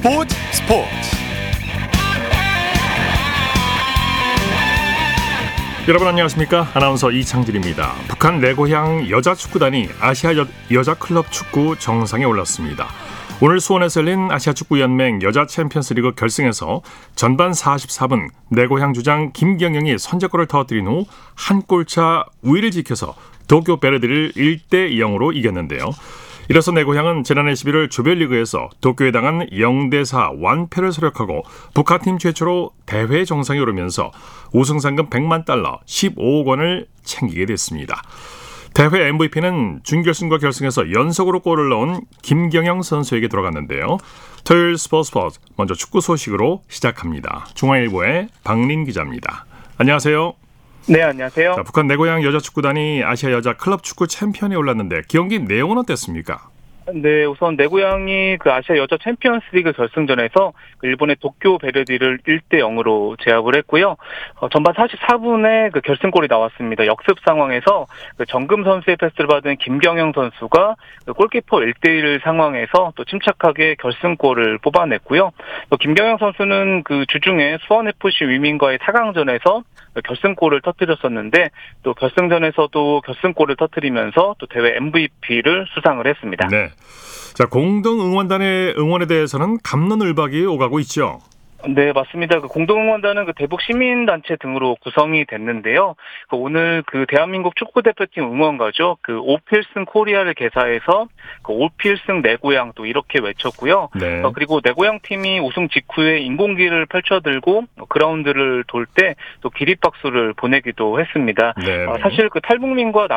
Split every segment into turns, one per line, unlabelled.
스포츠
여러분 안녕하십니까? 아나운서 이창진입니다. 북한 내 고향 여자축구단이 아시아 여자 클럽 축구 정상에 올랐습니다. 오늘 수원에서 열린 아시아축구연맹 여자 챔피언스리그 결승에서 전반 44분 내 고향 주장 김경영이 선제골을 터뜨린 후 한 골차 우위를 지켜서 도쿄 베르디를 1대0으로 이겼는데요. 이로써 내 고향은 지난해 11월 조별리그에서 도쿄에 당한 0대4 완패를 서력하고 북한팀 최초로 대회 정상에 오르면서 우승상금 100만 달러 15억 원을 챙기게 됐습니다. 대회 MVP는 준결승과 결승에서 연속으로 골을 넣은 김경영 선수에게 들어갔는데요. 토요일 스포츠 먼저 축구 소식으로 시작합니다. 중앙일보의 박린 기자입니다. 안녕하세요.
네, 안녕하세요.
자, 북한 내 고향 여자축구단이 아시아 여자 클럽 축구 챔피언에 올랐는데 경기 내용은 어땠습니까?
네, 우선 내 고향이 그 아시아 여자 챔피언스리그 결승전에서 일본의 도쿄 베르디를 1대0으로 제압을 했고요. 전반 44분에 그 결승골이 나왔습니다. 역습 상황에서 그 정금 선수의 패스를 받은 김경영 선수가 그 골키퍼 1대1 상황에서 또 침착하게 결승골을 뽑아냈고요. 또 김경영 선수는 그 주중에 수원 FC 위민과의 4강전에서 결승골을 터뜨렸었는데 또 결승전에서도 결승골을 터뜨리면서 또 대회 MVP를 수상을 했습니다.
네. 자, 공동 응원단의 응원에 대해서는 갑론을박이 오가고 있죠.
네, 맞습니다. 그 공동응원단은 그 대북 시민단체 등으로 구성이 됐는데요. 그 오늘 그 대한민국 축구대표팀 응원가죠. 그 오필승 코리아를 개사해서 그 오필승 내 고향 또 이렇게 외쳤고요.
네.
그리고 내 고향 팀이 우승 직후에 인공기를 펼쳐들고 그라운드를 돌 때 또 기립박수를 보내기도 했습니다.
네.
사실 그 탈북민과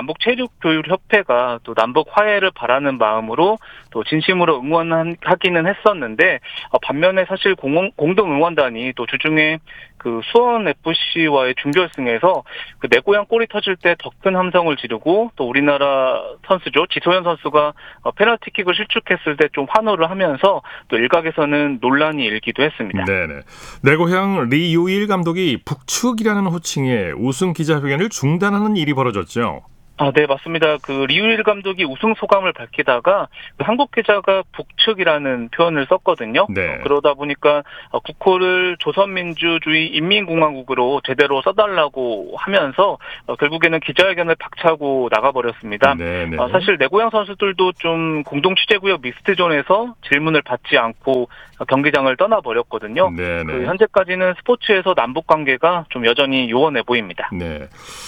남북체육교육협회가 또 남북 화해를 바라는 마음으로 또 진심으로 응원하기는 했었는데 반면에 사실 공동 응원단이 또 주중에 그 수원 FC와의 준결승에서 그 내 고향 골이 터질 때 더 큰 함성을 지르고 또 우리나라 선수죠 지소연 선수가 페널티킥을 실축했을 때 좀 환호를 하면서 또 일각에서는 논란이 일기도 했습니다.
네네. 내 고향 리유일 감독이 북측이라는 호칭에 우승 기자회견을 중단하는 일이 벌어졌죠.
네, 맞습니다. 그 리우일 감독이 우승 소감을 밝히다가 그 한국 기자가 북측이라는 표현을 썼거든요.
네.
그러다 보니까 국호를 조선민주주의 인민공화국으로 제대로 써달라고 하면서 결국에는 기자회견을 박차고 나가버렸습니다.
네네.
사실 내 고향 선수들도 좀 공동 취재구역 미스트존에서 질문을 받지 않고 경기장을 떠나버렸거든요.
네네.
현재까지는 스포츠에서 남북 관계가 좀 여전히 요원해 보입니다.
네.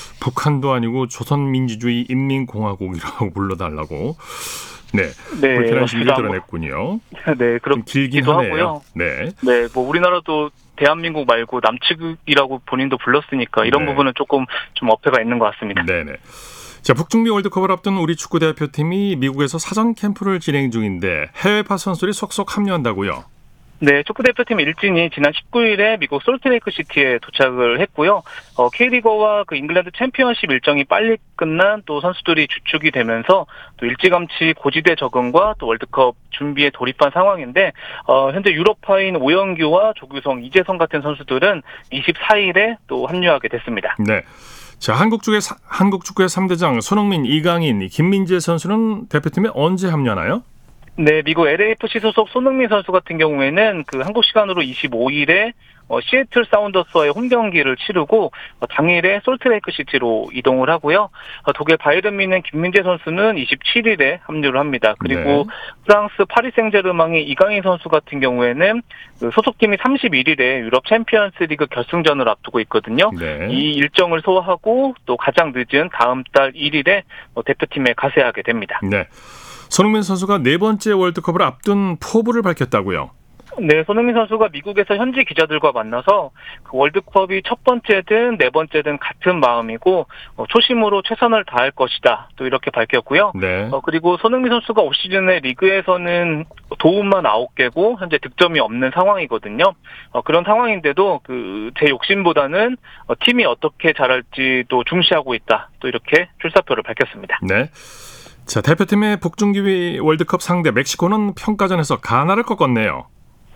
북한도 아니고 조선민주주의 인민공화국이라고 불러달라고. 네. 불편한 심리를 드러냈군요.
네, 그렇게
길긴 하네요. 네.
네, 뭐 우리나라도 대한민국 말고 남측이라고 본인도 불렀으니까 이런
네.
부분은 조금 좀 어폐가 있는 것 같습니다.
네네. 자, 북중미 월드컵을 앞둔 우리 축구 대표팀이 미국에서 사전 캠프를 진행 중인데 해외파 선수들이 속속 합류한다고요?
네, 축구대표팀 일진이 지난 19일에 미국 솔트레이크시티에 도착을 했고요. K리거와 그 잉글랜드 챔피언십 일정이 빨리 끝난 또 선수들이 주축이 되면서 또 일찌감치 고지대 적응과 또 월드컵 준비에 돌입한 상황인데 현재 유럽파인 오영규와 조규성, 이재성 같은 선수들은 24일에 또 합류하게 됐습니다.
네. 자, 한국 축구의 3대장 손흥민, 이강인, 김민재 선수는 대표팀에 언제 합류하나요?
네, 미국 LAFC 소속 손흥민 선수 같은 경우에는 그 한국 시간으로 25일에 시애틀 사운더스와의 홈 경기를 치르고 당일에 솔트레이크시티로 이동을 하고요. 독일 바이에른 뮌헨 김민재 선수는 27일에 합류를 합니다. 그리고
네.
프랑스 파리 생제르맹의 이강인 선수 같은 경우에는 그 소속팀이 31일에 유럽 챔피언스리그 결승전을 앞두고 있거든요.
네.
이 일정을 소화하고 또 가장 늦은 다음 달 1일에 대표팀에 가세하게 됩니다.
네. 손흥민 선수가 네 번째 월드컵을 앞둔 포부를 밝혔다고요?
네, 손흥민 선수가 미국에서 현지 기자들과 만나서 그 월드컵이 첫 번째든 네 번째든 같은 마음이고 초심으로 최선을 다할 것이다. 또 이렇게 밝혔고요.
네.
그리고 손흥민 선수가 올 시즌에 리그에서는 도움만 9개고 현재 득점이 없는 상황이거든요. 그런 상황인데도 그 제 욕심보다는 팀이 어떻게 잘할지도 중시하고 있다. 또 이렇게 출사표를 밝혔습니다.
네. 자, 대표팀의 북중미 월드컵 상대 멕시코는 평가전에서 가나를 꺾었네요.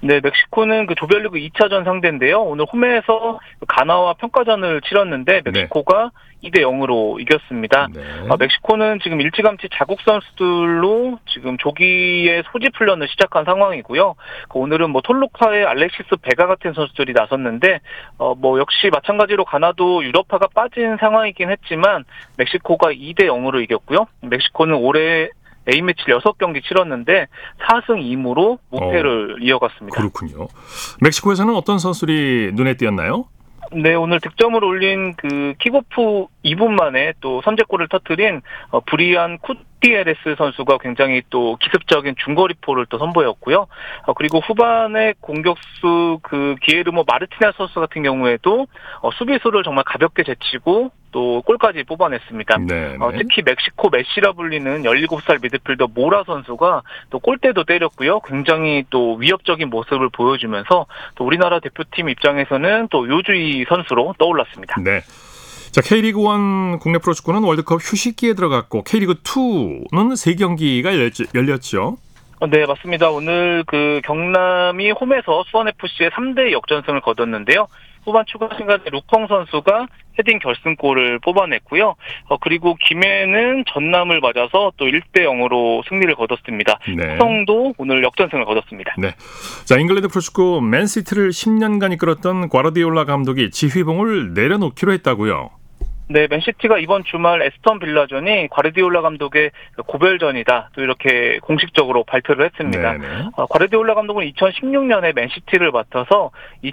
네, 멕시코는 그 조별리그 2차전 상대인데요. 오늘 홈에서 가나와 평가전을 치렀는데 멕시코가 2대 0으로 이겼습니다.
네.
멕시코는 지금 일찌감치 자국 선수들로 지금 조기에 소집 훈련을 시작한 상황이고요. 오늘은 톨로카의 알렉시스 베가 같은 선수들이 나섰는데 역시 마찬가지로 가나도 유럽파가 빠진 상황이긴 했지만 멕시코가 2대 0으로 이겼고요. 멕시코는 올해 A매치를 6경기 치렀는데 4승 2무로 무패를 이어갔습니다.
그렇군요. 멕시코에서는 어떤 선수들이 눈에 띄었나요?
네, 오늘 득점을 올린 그 킥오프 2분 만에 또 선제골을 터뜨린 브리안 쿠티에레스 선수가 굉장히 또 기습적인 중거리포를 또 선보였고요. 그리고 후반에 공격수 그 기에르모 마르티네스 선수 같은 경우에도 수비수를 정말 가볍게 제치고 또 골까지 뽑아냈습니다. 특히 멕시코 메시라 불리는 17살 미드필더 모라 선수가 또 골대도 때렸고요. 굉장히 또 위협적인 모습을 보여주면서 또 우리나라 대표팀 입장에서는 또 요주의 선수로 떠올랐습니다.
네. 자, K리그1 국내 프로축구는 월드컵 휴식기에 들어갔고 K리그2는 3경기가 열렸죠.
네, 맞습니다. 오늘 그 경남이 홈에서 수원FC의 3대 역전승을 거뒀는데요. 후반 추가 시간에 루펑 선수가 헤딩 결승골을 뽑아냈고요. 그리고 김해는 전남을 맞아서 또 1대 0으로 승리를 거뒀습니다. 화성도 오늘 역전승을 거뒀습니다.
네. 자, 잉글랜드 프로축구 맨시티를 10년간 이끌었던 과르디올라 감독이 지휘봉을 내려놓기로 했다고요.
네, 맨시티가 이번 주말 에스턴 빌라전이 과르디올라 감독의 고별전이다. 또 이렇게 공식적으로 발표를 했습니다. 과르디올라 감독은 2016년에 맨시티를 맡아서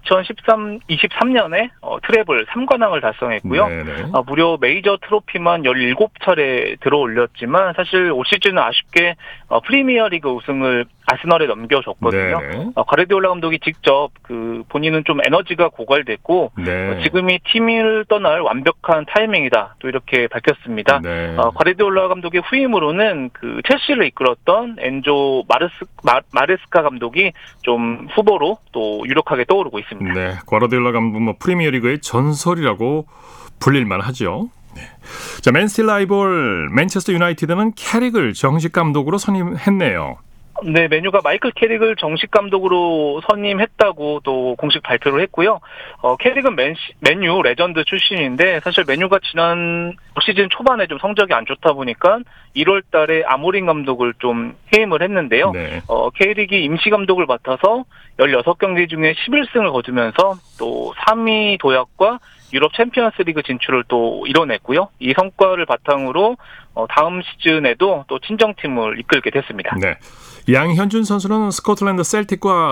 2023년에 트래블 3관왕을 달성했고요. 무려 메이저 트로피만 17차례 들어올렸지만 사실 올 시즌은 아쉽게 프리미어리그 우승을 아스널에 넘겨줬거든요. 과르디올라 감독이 직접 그 본인은 좀 에너지가 고갈됐고 지금이 팀을 떠날 완벽한 타이밍이다. 또 이렇게 밝혔습니다. 과르디올라 감독의 후임으로는 그 첼시를 이끌었던 엔조 마레스카 감독이 좀 후보로 또 유력하게 떠오르고 있습니다.
네, 과르디올라 감독 프리미어리그의 전설이라고 불릴만 하죠. 자, 맨시티 라이벌 맨체스터 유나이티드는 캐릭을 정식 감독으로 선임했네요.
네, 메뉴가 마이클 캐릭을 정식 감독으로 선임했다고 또 공식 발표를 했고요. 캐릭은 맨유 레전드 출신인데 사실 메뉴가 지난 시즌 초반에 좀 성적이 안 좋다 보니까 1월 달에 아모린 감독을 좀 해임을 했는데요. 캐릭이 임시 감독을 맡아서 16경기 중에 11승을 거두면서 또 3위 도약과 유럽 챔피언스 리그 진출을 또 이뤄냈고요. 이 성과를 바탕으로 다음 시즌에도 또 친정팀을 이끌게 됐습니다.
네. 양현준 선수는 스코틀랜드 셀틱과